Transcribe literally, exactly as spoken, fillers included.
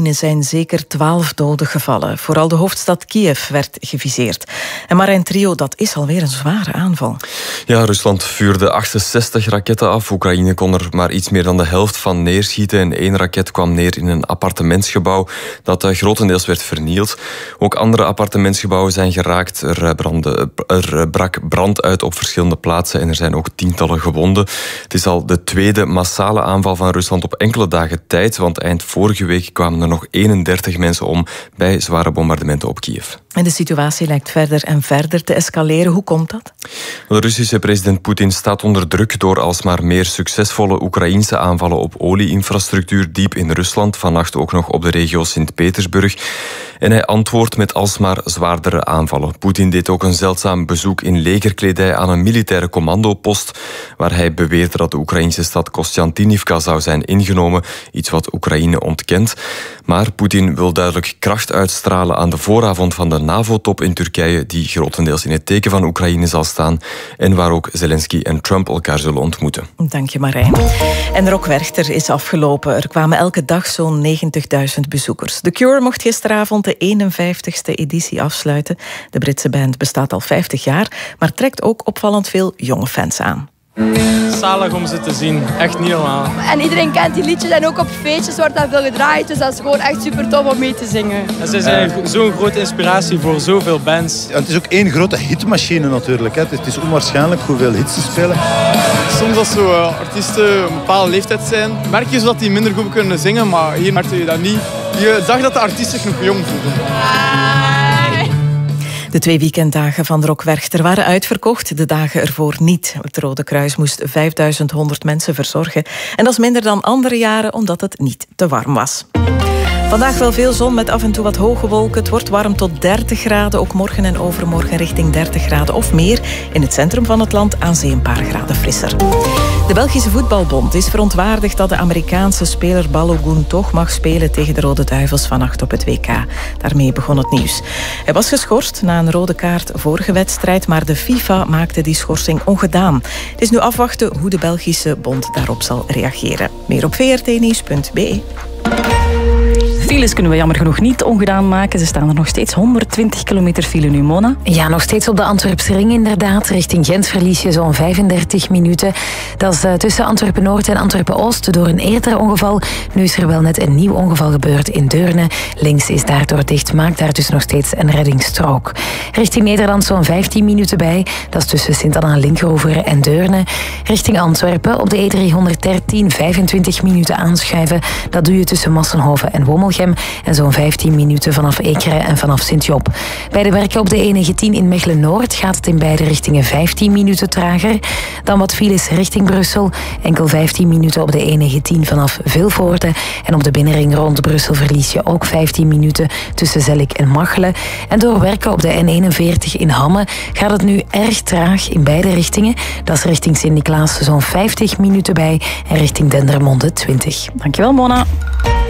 Oekraïne zijn zeker twaalf doden gevallen. Vooral de hoofdstad Kiev werd geviseerd. En Marijn Trio, dat is alweer een zware aanval. Ja, Rusland vuurde achtenzestig raketten af. Oekraïne kon er maar iets meer dan de helft van neerschieten. En één raket kwam neer in een appartementsgebouw dat uh, grotendeels werd vernield. Ook andere appartementsgebouwen zijn geraakt. Er, brandde, er brak brand uit op verschillende plaatsen en er zijn ook tientallen gewonden. Het is al de tweede massale aanval van Rusland op enkele dagen tijd, want eind vorige week kwamen er nog eenendertig mensen om bij zware bombardementen op Kiev. En de situatie lijkt verder en verder te escaleren. Hoe komt dat? De Russische president Poetin staat onder druk door alsmaar meer succesvolle Oekraïnse aanvallen op olieinfrastructuur diep in Rusland, vannacht ook nog op de regio Sint-Petersburg. En hij antwoordt met alsmaar zwaardere aanvallen. Poetin deed ook een zeldzaam bezoek in legerkledij aan een militaire commandopost, waar hij beweerde dat de Oekraïnse stad Kostjantinivka zou zijn ingenomen, iets wat Oekraïne ontkent. Maar Poetin wil duidelijk kracht uitstralen aan de vooravond van de NAVO-top in Turkije, die grotendeels in het teken van Oekraïne zal staan en waar ook Zelensky en Trump elkaar zullen ontmoeten. Dank je, Marijn. En Rock Werchter is afgelopen. Er kwamen elke dag zo'n negentigduizend bezoekers. The Cure mocht gisteravond de eenenvijftigste editie afsluiten. De Britse band bestaat al vijftig jaar, maar trekt ook opvallend veel jonge fans aan. Zalig om ze te zien, echt niet normaal. En iedereen kent die liedjes en ook op feestjes wordt dat veel gedraaid, dus dat is gewoon echt super tof om mee te zingen. En ze zijn uh, zo'n grote inspiratie voor zoveel bands. Ja, het is ook één grote hitmachine natuurlijk. Hè. Het is onwaarschijnlijk hoeveel hits ze spelen. Soms als zo, uh, artiesten een bepaalde leeftijd zijn, merk je zo dat die minder goed kunnen zingen, maar hier merkte je dat niet. Je zag dat de artiesten zich nog jong voelden. De twee weekenddagen van Rock Werchter waren uitverkocht, de dagen ervoor niet. Het Rode Kruis moest vijfduizend honderd mensen verzorgen. En dat is minder dan andere jaren, omdat het niet te warm was. Vandaag wel veel zon met af en toe wat hoge wolken. Het wordt warm tot dertig graden, ook morgen en overmorgen richting dertig graden of meer. In het centrum van het land aan zee een paar graden frisser. De Belgische Voetbalbond is verontwaardigd dat de Amerikaanse speler Balogun toch mag spelen tegen de Rode Duivels vannacht op het W K. Daarmee begon het nieuws. Hij was geschorst na een rode kaart vorige wedstrijd, maar de FIFA maakte die schorsing ongedaan. Het is nu afwachten hoe de Belgische bond daarop zal reageren. Meer op v r t nieuws punt b e. Files kunnen we jammer genoeg niet ongedaan maken. Ze staan er nog steeds honderdtwintig kilometer file nu, Mona. Ja, nog steeds op de Antwerpse ring inderdaad. Richting Gent verlies je zo'n vijfendertig minuten. Dat is uh, tussen Antwerpen-Noord en Antwerpen-Oost door een eerder ongeval. Nu is er wel net een nieuw ongeval gebeurd in Deurne. Links is daardoor dicht, maakt daar dus nog steeds een reddingsstrook. Richting Nederland zo'n vijftien minuten bij. Dat is tussen Sint-Anna-Linkeroever en Deurne. Richting Antwerpen op de E driehonderddertien vijfentwintig minuten aanschuiven. Dat doe je tussen Massenhoven en Wommelgem. En zo'n vijftien minuten vanaf Ekeren en vanaf Sint-Job. Bij de werken op de E negentien in Mechelen-Noord gaat het in beide richtingen vijftien minuten trager. Dan wat files richting Brussel. Enkel vijftien minuten op de E negentien vanaf Vilvoorde. En op de binnenring rond Brussel verlies je ook vijftien minuten tussen Zellik en Machelen. En door werken op de N eenenveertig in Hamme gaat het nu erg traag in beide richtingen. Dat is richting Sint-Niklaas zo'n vijftig minuten bij en richting Dendermonde twintig. Dankjewel, Mona.